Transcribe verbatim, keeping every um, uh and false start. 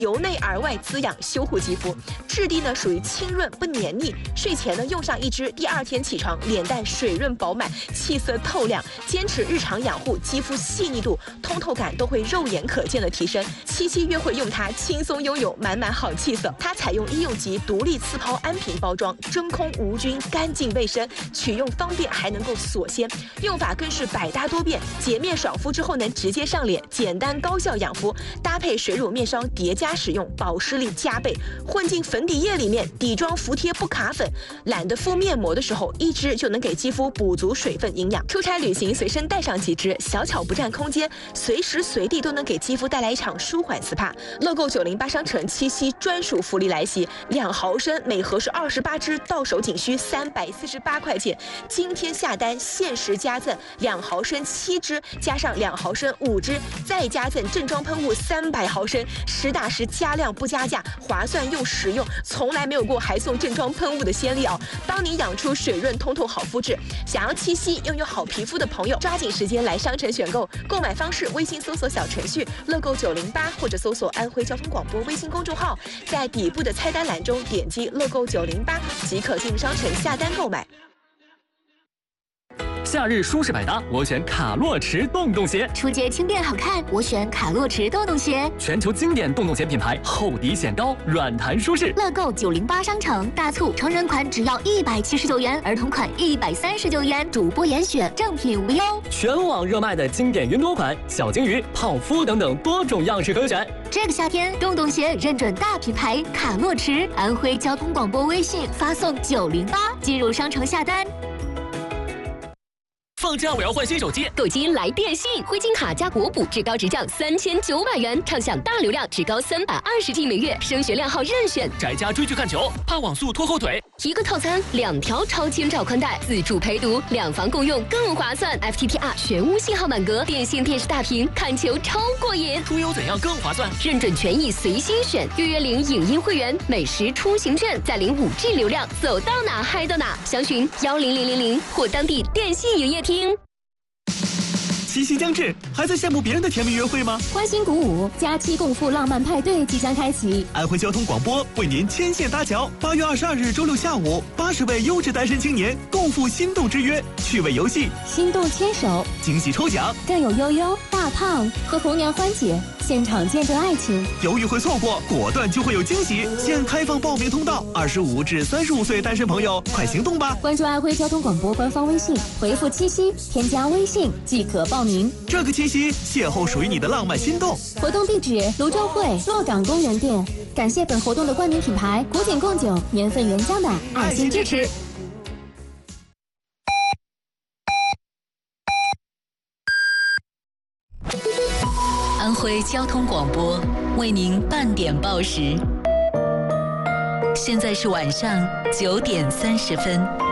由内而外滋养修护肌肤，质地呢属于清润不黏腻。睡前呢用上一支，第二天起床脸蛋水润饱满，气色透亮。坚持日常养护，肌肤细腻度、通透感都会肉眼可见的提升。七夕约会用它，轻松拥有满满好气色。它采用医用级独立刺抛安瓶包装，真空无菌，干净卫生，取用方便还能够锁鲜，用法更是百搭多变。洁面爽肤之后能直接上脸，简单高效养肤，搭配水乳面霜叠加使用，保湿力加倍。混进粉底液里面，底妆服帖不卡粉。懒得敷面膜的时候，一支就能给肌肤补足水分营养。出差旅行随身带上几支，小巧不占空间，随时随地都能给肌肤带来一场舒缓 S P A。乐购九零八商城七夕专属福利来袭，两毫升每盒是二十八支，到手仅需三百四十八块钱。今天下单限时加赠两毫升七支，加上两毫升五支，再加赠正装喷雾三百毫升，实打实加量不加价，划算又实用，从来没有过还送正装喷雾的先例哦，帮你养出水润通透好肤质。想要七夕拥有好皮肤的朋友，抓紧时间来商城选购。购买方式：微信搜索小程序乐购九零八，或者搜索安徽交通广播微信公众号，在底部的菜单栏中点击乐购九零八即可进入商城下单购买。 夏日舒适百搭，我选卡洛驰洞洞鞋； 出街轻便好看，我选卡洛驰洞洞鞋。 全球经典洞洞鞋品牌，厚底显高，软弹舒适。 乐购九零八商城大促，成人款只要一百七十九元，儿童款一百三十九元，主播严选，正品无忧。 全网热卖的经典云朵款、小金鱼、泡芙等等多种样式可选。 这个夏天，洞洞鞋认准大品牌卡洛驰，安徽交通广播微信发送九零八进入商城下单。 放假我要换新手机， 购机来电信，灰金卡加国补，至高直降三千九百元，畅享大流量，至高三百二十 G 每月，升学量号任选。 宅家追剧看球，怕网速拖后腿。 一个套餐，两条超千兆宽带，自助陪读，两房共用更划算。F T T R 全屋信号满格，电信电视大屏，看球超过瘾。 出游怎样更划算？ 认准权益随心选，月月领影音会员、美食出行券，再领 五 G 流量，走到哪嗨到哪。详询幺零零零零或当地电信营业厅。 七夕将至，还在羡慕别人的甜蜜约会吗？ 欢欣鼓舞，假期共赴浪漫派对即将开启。 安徽交通广播为您牵线搭桥，八月二十二日周六下午，八十位优质单身青年共赴心动之约，趣味游戏、 心动牵手、 惊喜抽奖， 更有悠悠、大胖和红娘欢姐现场见证爱情。 犹豫会错过，果断就会有惊喜。现开放报名通道，二十五至三十五岁单身朋友快行动吧！ 关注安徽交通广播官方微信，回复七夕，添加微信即可报名。 这个七夕，邂逅属于你的浪漫心动。 活动地址：泸州会洛岗公园店。感谢本活动的冠名品牌古井贡酒，年份原浆的爱心支持。 安徽交通广播为您半点报时，现在是晚上九点三十分。